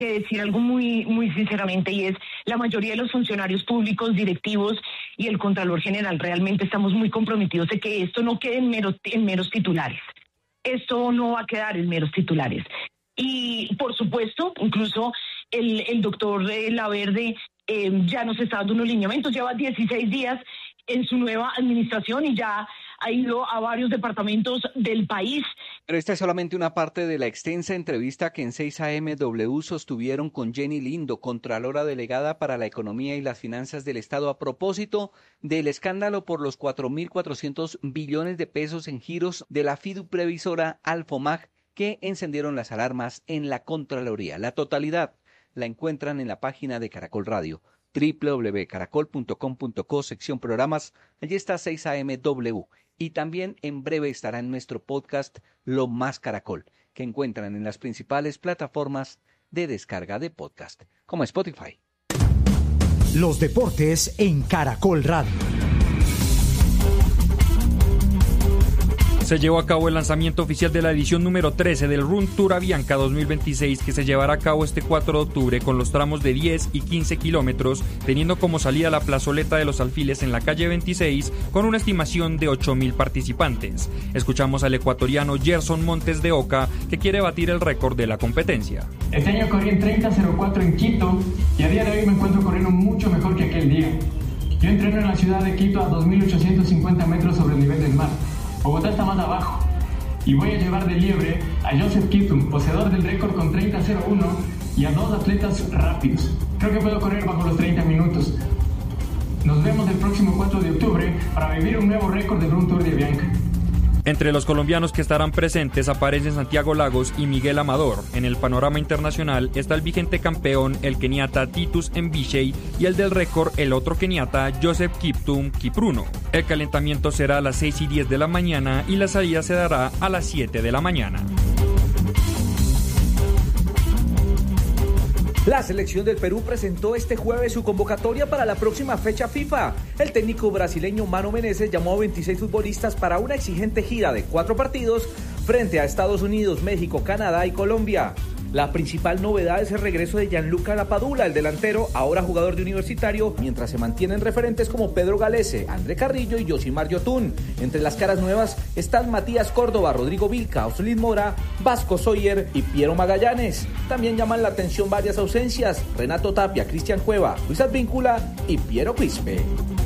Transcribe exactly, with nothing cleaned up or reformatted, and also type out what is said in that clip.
que decir algo muy, muy sinceramente, y es la mayoría de los funcionarios públicos, directivos y el Contralor General realmente estamos muy comprometidos de que esto no quede en meros, en meros titulares. Esto no va a quedar en meros titulares. Y por supuesto, incluso el, el doctor eh, Laverde eh, ya nos está dando unos lineamientos, lleva dieciséis días en su nueva administración y ya ha ido a varios departamentos del país. Pero esta es solamente una parte de la extensa entrevista que en seis A M W sostuvieron con Jenny Lindo, Contralora Delegada para la Economía y las Finanzas del Estado, a propósito del escándalo por los cuatro mil cuatrocientos billones de pesos en giros de la fiduprevisora Alfomag, que encendieron las alarmas en la Contraloría. La totalidad la encuentran en la página de Caracol Radio, doble u doble u doble u punto caracol punto com punto co, sección programas. Allí está seis A M W. Y también en breve estará en nuestro podcast Lo Más Caracol, que encuentran en las principales plataformas de descarga de podcast, como Spotify. Los deportes en Caracol Radio. Se llevó a cabo el lanzamiento oficial de la edición número trece del Run Tour Avianca dos mil veintiséis, que se llevará a cabo este cuatro de octubre con los tramos de diez y quince kilómetros, teniendo como salida la plazoleta de los Alfiles en la calle veintiséis, con una estimación de ocho mil participantes. Escuchamos al ecuatoriano Gerson Montes de Oca, que quiere batir el récord de la competencia. Este año corrí en treinta cero cuatro en Quito y a día de hoy me encuentro corriendo mucho mejor que aquel día. Yo entreno en la ciudad de Quito a dos mil ochocientos cincuenta metros sobre el nivel del mar. Bogotá está más abajo y voy a llevar de liebre a Joseph Kiptum, poseedor del récord con treinta cero uno, y a dos atletas rápidos. Creo que puedo correr bajo los treinta minutos. Nos vemos el próximo cuatro de octubre para vivir un nuevo récord del Run Tour de Avianca. Entre los colombianos que estarán presentes aparecen Santiago Lagos y Miguel Amador. En el panorama internacional está el vigente campeón, el keniata Titus Mbichei, y el del récord, el otro keniata Joseph Kiptum Kipruno. El calentamiento será a las seis y diez de la mañana y la salida se dará a las siete de la mañana. La selección del Perú presentó este jueves su convocatoria para la próxima fecha FIFA. El técnico brasileño Mano Menezes llamó a veintiséis futbolistas para una exigente gira de cuatro partidos frente a Estados Unidos, México, Canadá y Colombia. La principal novedad es el regreso de Gianluca Lapadula, el delantero, ahora jugador de Universitario, mientras se mantienen referentes como Pedro Galese, André Carrillo y Yosimar Yotún. Entre las caras nuevas están Matías Córdoba, Rodrigo Vilca, Oslin Mora, Vasco Soyer y Piero Magallanes. También llaman la atención varias ausencias: Renato Tapia, Cristian Cueva, Luis Advíncula y Piero Quispe.